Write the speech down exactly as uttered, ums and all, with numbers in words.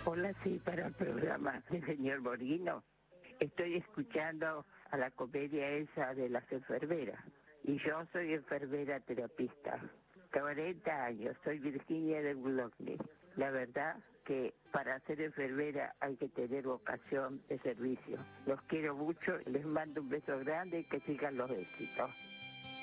Hola, sí, para el programa del señor Borghino. Estoy escuchando a la comedia esa de las enfermeras. Y yo soy enfermera terapista. cuarenta años, soy Virginia de Boulogne. La verdad que para ser enfermera hay que tener vocación de servicio. Los quiero mucho, les mando un beso grande y que sigan los éxitos.